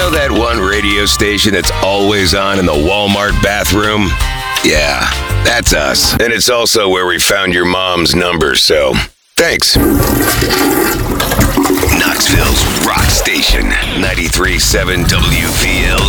know that one radio station that's always on in the Walmart bathroom? Yeah, that's us. And it's also where we found your mom's number, so thanks. Knoxville's Rock Station, 93.7 WVLZ.